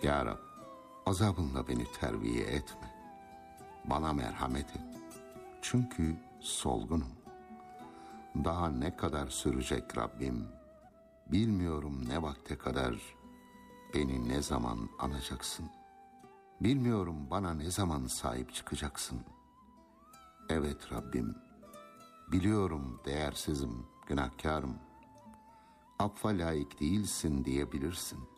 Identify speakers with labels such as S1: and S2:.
S1: Ya Rab, azabınla beni terbiye etme. Bana merhamet et. Çünkü solgunum. Daha ne kadar sürecek Rabbim? Bilmiyorum ne vakte kadar, beni ne zaman anacaksın? Bilmiyorum bana ne zaman sahip çıkacaksın? Evet Rabbim, biliyorum değersizim, günahkarım. Affa layık değilsin diyebilirsin.